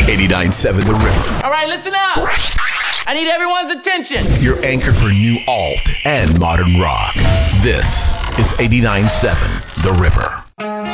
89.7 The River. All right, listen up. I need everyone's attention. Your anchor for new alt and modern rock. This is 89.7 The River.